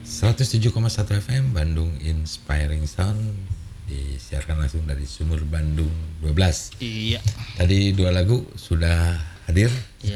107,1 FM Bandung Inspiring Sound disiarkan langsung dari Sumur Bandung 12. Iya. Tadi 2 lagu sudah hadir.